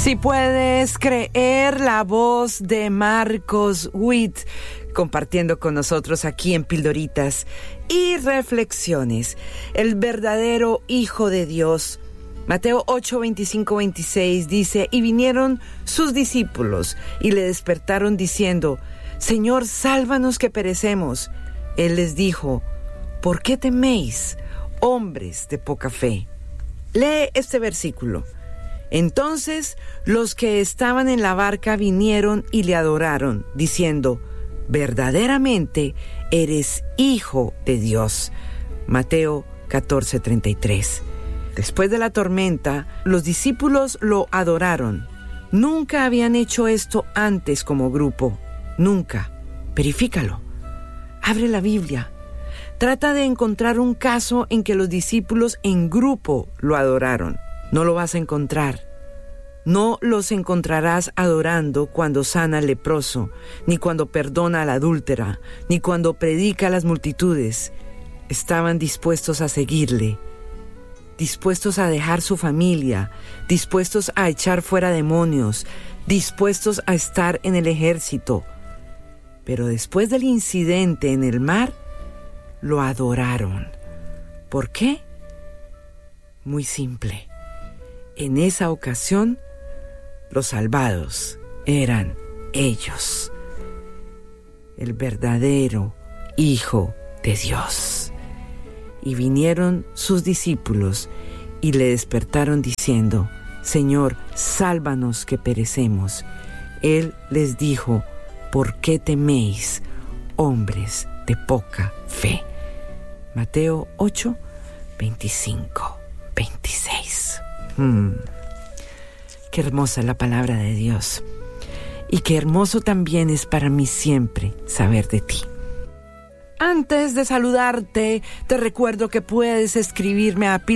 Si puedes creer, la voz de Marcos Witt compartiendo con nosotros aquí en Pildoritas y Reflexiones, el verdadero Hijo de Dios. Mateo 8, 25, 26 dice: y vinieron sus discípulos y le despertaron diciendo: Señor, sálvanos que perecemos. Él les dijo: ¿por qué teméis, hombres de poca fe? Lee este versículo. Entonces los que estaban en la barca vinieron y le adoraron, diciendo: verdaderamente eres Hijo de Dios. Mateo 14, 33. Después de la tormenta, los discípulos lo adoraron. Nunca habían hecho esto antes como grupo. Nunca. Verifícalo. Abre la Biblia. Trata de encontrar un caso en que los discípulos en grupo lo adoraron. No lo vas a encontrar. No los encontrarás adorando cuando sana al leproso, ni cuando perdona a la adúltera, ni cuando predica a las multitudes. Estaban dispuestos a seguirle, dispuestos a dejar su familia, dispuestos a echar fuera demonios, dispuestos a estar en el ejército. Pero después del incidente en el mar, lo adoraron. ¿Por qué? Muy simple. En esa ocasión, los salvados eran ellos, el verdadero Hijo de Dios. Y vinieron sus discípulos y le despertaron diciendo: Señor, sálvanos que perecemos. Él les dijo: ¿por qué teméis, hombres de poca fe? Mateo 8, 25, 26. Qué hermosa la palabra de Dios. Y qué hermoso también es para mí siempre saber de ti. Antes de saludarte, te recuerdo que puedes escribirme a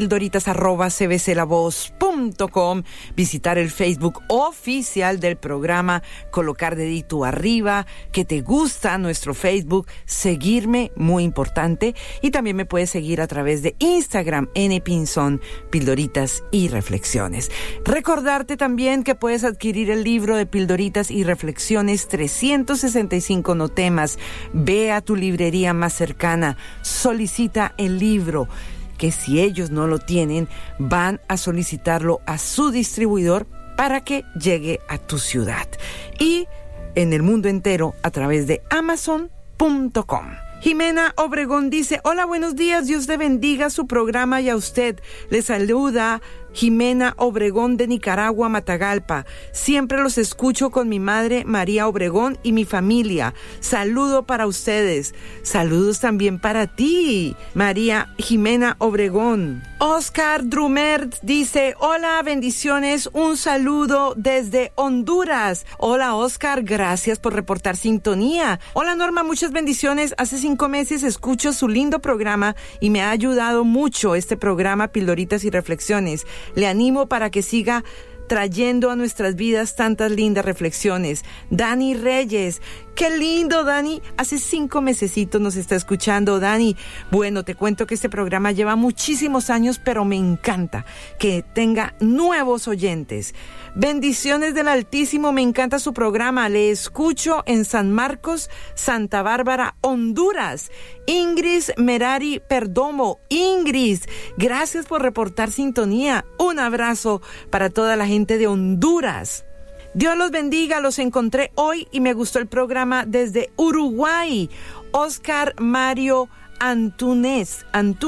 pildoritas@cbclavoz.com, visitar el Facebook oficial del programa, colocar dedito arriba, que te gusta nuestro Facebook, seguirme, muy importante, y también me puedes seguir a través de Instagram, npinzón, Pildoritas y Reflexiones. Recordarte también que puedes adquirir el libro de Pildoritas y Reflexiones, 365 no temas. Ve a tu librería más cercana, solicita el libro, que si ellos no lo tienen, van a solicitarlo a su distribuidor para que llegue a tu ciudad y en el mundo entero a través de Amazon.com. Jimena Obregón dice: hola, buenos días, Dios te bendiga su programa y a usted. Le saluda Jimena Obregón de Nicaragua, Matagalpa. Siempre los escucho con mi madre María Obregón y mi familia. Saludo para ustedes. Saludos también para ti, María Jimena Obregón. Oscar Drumert dice: hola, bendiciones, un saludo desde Honduras. Hola, Oscar, gracias por reportar sintonía. Hola, Norma, muchas bendiciones. Hace 5 meses escucho su lindo programa y me ha ayudado mucho este programa Pildoritas y Reflexiones. Le animo para que siga trayendo a nuestras vidas tantas lindas reflexiones. Dani Reyes, qué lindo, Dani. Hace 5 mesecitos nos está escuchando, Dani. Bueno, te cuento que este programa lleva muchísimos años, pero me encanta que tenga nuevos oyentes. Bendiciones del Altísimo, me encanta su programa. Le escucho en San Marcos, Santa Bárbara, Honduras. Ingrid Merari Perdomo. Ingrid, gracias por reportar sintonía. Un abrazo para toda la gente de Honduras. Dios los bendiga, los encontré hoy y me gustó el programa desde Uruguay. Oscar Mario Antunes.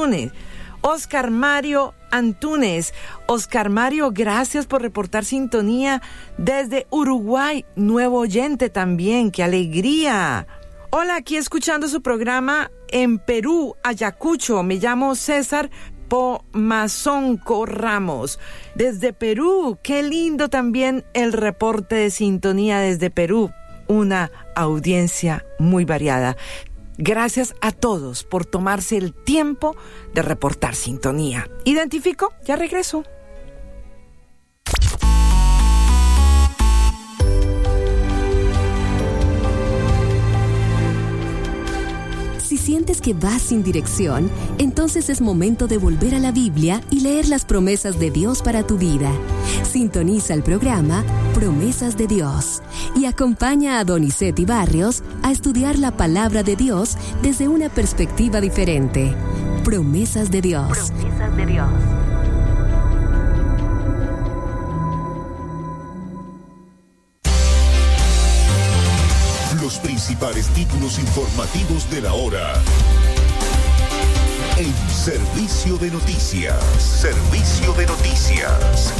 Oscar Mario Antunes. Oscar Mario, gracias por reportar sintonía desde Uruguay. Nuevo oyente también, qué alegría. Hola, aquí escuchando su programa en Perú, Ayacucho. Me llamo César Pomazonco Ramos. Desde Perú, qué lindo también el reporte de sintonía desde Perú. Una audiencia muy variada. Gracias a todos por tomarse el tiempo de reportar sintonía. Identifico, ya regreso. Si sientes que vas sin dirección? Entonces es momento de volver a la Biblia y leer las promesas de Dios para tu vida. Sintoniza el programa Promesas de Dios y acompaña a Donizetti Barrios a estudiar la palabra de Dios desde una perspectiva diferente. Promesas de Dios. Promesas de Dios. Los principales títulos informativos de la hora. En Servicio de Noticias. Servicio de Noticias.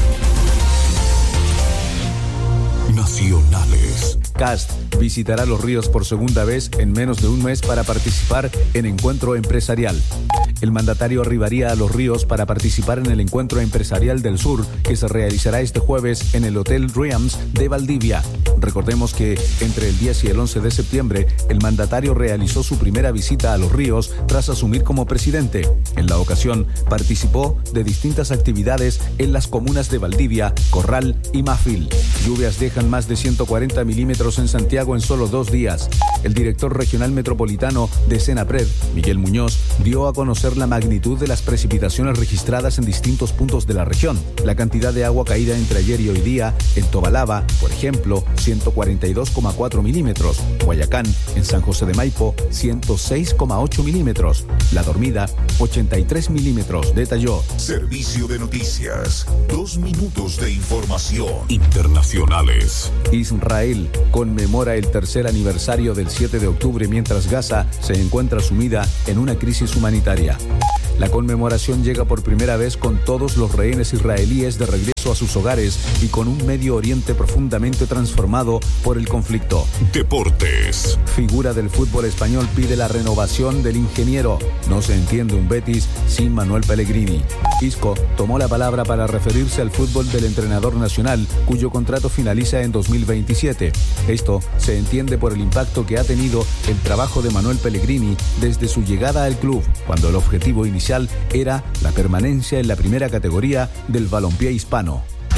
Nacionales. Cast visitará Los Ríos por segunda vez en menos de un mes para participar en encuentro empresarial. El mandatario arribaría a Los Ríos para participar en el Encuentro Empresarial del Sur, que se realizará este jueves en el Hotel Riams de Valdivia. Recordemos que entre el 10 y el 11 de septiembre, el mandatario realizó su primera visita a Los Ríos tras asumir como presidente. En la ocasión, participó de distintas actividades en las comunas de Valdivia, Corral y Mafil. Lluvias dejan más de 140 milímetros en Santiago en solo 2 días. El director regional metropolitano de Senapred, Miguel Muñoz, dio a conocer la magnitud de las precipitaciones registradas en distintos puntos de la región. La cantidad de agua caída entre ayer y hoy día en Tobalaba, por ejemplo, 142,4 milímetros. Guayacán, en San José de Maipo, 106,8 milímetros. La Dormida, 83 milímetros, detalló. Servicio de Noticias. 2 minutos de información. Internacionales. Israel conmemora el tercer aniversario del 7 de octubre mientras Gaza se encuentra sumida en una crisis humanitaria. La conmemoración llega por primera vez con todos los rehenes israelíes de regreso a sus hogares y con un Medio Oriente profundamente transformado por el conflicto. Deportes. Figura del fútbol español pide la renovación del ingeniero. No se entiende un Betis sin Manuel Pellegrini. Isco tomó la palabra para referirse al fútbol del entrenador nacional, cuyo contrato finaliza en 2027. Esto se entiende por el impacto que ha tenido el trabajo de Manuel Pellegrini desde su llegada al club, cuando el objetivo inicial era la permanencia en la primera categoría del balompié hispano.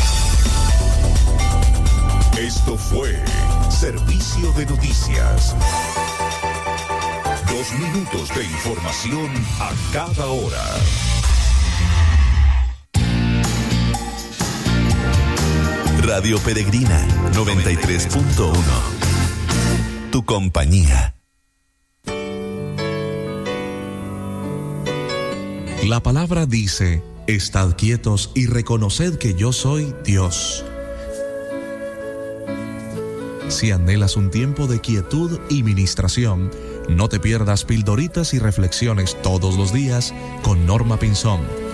Esto fue Servicio de Noticias. 2 minutos de información a cada hora. Radio Peregrina 93.1. Tu compañía. La palabra dice: estad quietos y reconoced que yo soy Dios. Si anhelas un tiempo de quietud y ministración, no te pierdas pildoritas y reflexiones todos los días con Norma Pinzón.